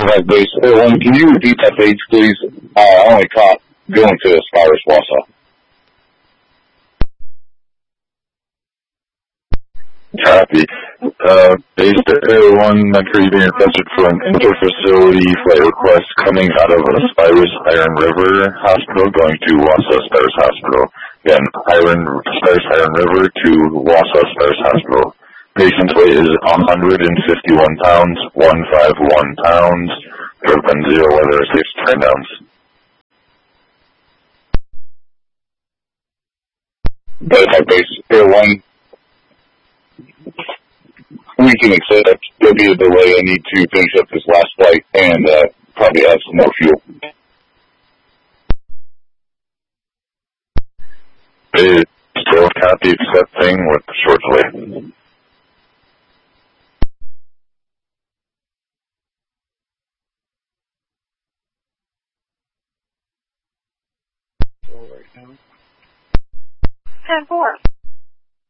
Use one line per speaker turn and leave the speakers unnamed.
Base 01, can you repeat that page, please? I only caught going to Aspirus Wausau.
Copy. Base 01, Metro being requested for an inter-facility flight request coming out of Aspirus Iron River Hospital going to Wausau Aspirus Hospital. Again, Aspirus Iron River to Wausau Aspirus Hospital. Patient's weight is 151 pounds, 151 pounds. There have been 0 weather or safe turn downs.
Base 01. We can accept. There'll be a delay. I need to finish up this last flight and probably add some more fuel.
Base still copy accepting with the short delay.
Right now. 10-4.